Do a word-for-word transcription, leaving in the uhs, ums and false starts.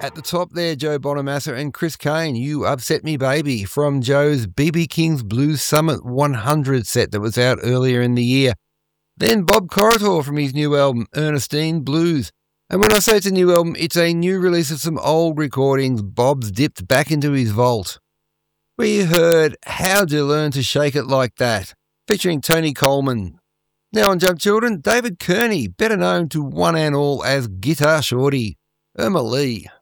At the top there, Joe Bonamassa and Chris Kane, You Upset Me Baby, from Joe's B B King's Blues Summit one hundred set that was out earlier in the year. Then Bob Corritore from his new album, Ernestine Blues. And when I say it's a new album, it's a new release of some old recordings Bob's dipped back into his vault. We heard How'd You Learn to Shake It Like That, featuring Tony Coleman. Now on Jump Children, David Kearney, better known to one and all as Guitar Shorty, Irma Lee.